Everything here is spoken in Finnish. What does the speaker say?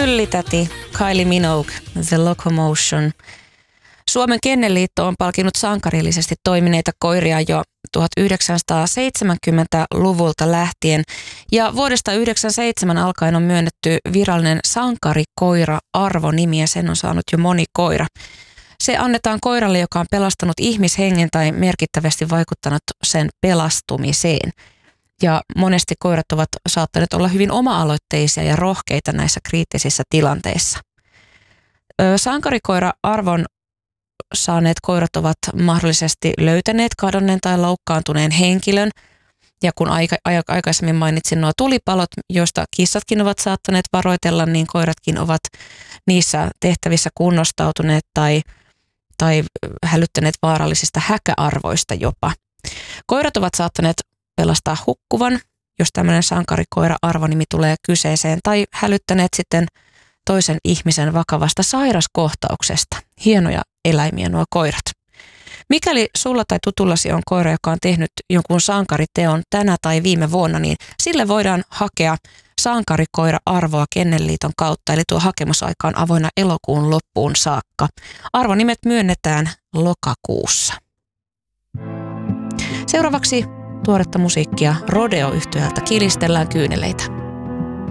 Myllitäti, Kylie Minogue, The Locomotion. Suomen Kennelliitto on palkinut sankarillisesti toimineita koiria jo 1970-luvulta lähtien ja vuodesta 1997 alkaen on myönnetty virallinen sankarikoira-arvonimi ja sen on saanut jo moni koira. Se annetaan koiralle, joka on pelastanut ihmishengen tai merkittävästi vaikuttanut sen pelastumiseen. Ja monesti koirat ovat saattaneet olla hyvin oma-aloitteisia ja rohkeita näissä kriittisissä tilanteissa. Sankarikoira-arvon saaneet koirat ovat mahdollisesti löytäneet kadonneen tai loukkaantuneen henkilön. Ja kun aikaisemmin mainitsin nuo tulipalot, joista kissatkin ovat saattaneet varoitella, niin koiratkin ovat niissä tehtävissä kunnostautuneet tai hälyttäneet vaarallisista häkäarvoista jopa. Koirat ovat saattaneet pelastaa hukkuvan, jos tämmöinen sankarikoira-arvonimi tulee kyseeseen, tai hälyttäneet sitten toisen ihmisen vakavasta sairaskohtauksesta. Hienoja eläimiä nuo koirat. Mikäli sulla tai tutullasi on koira, joka on tehnyt jonkun sankariteon tänä tai viime vuonna, niin sille voidaan hakea sankarikoira-arvoa Kennelliiton kautta, eli tuo hakemusaika on avoinna elokuun loppuun saakka. Arvonimet myönnetään lokakuussa. Seuraavaksi tuoretta musiikkia Rodeo-yhtyöltä Kilistellään kyyneleitä.